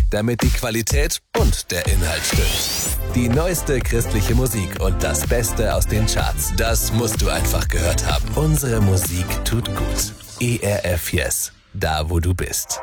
damit die Qualität und der Inhalt stimmt. Die neueste christliche Musik und das Beste aus den Charts, das musst du einfach gehört haben. Unsere Musik tut gut. ERF Yes, da wo du bist.